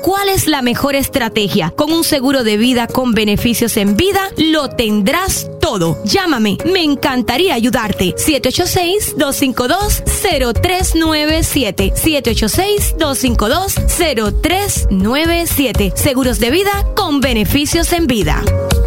cuál es la mejor estrategia. Con un seguro de vida con beneficios en vida, lo tendrás todo. Llámame, me encantaría ayudarte. 786-252-0397. 786-252-0397. Seguros de vida con beneficios en vida.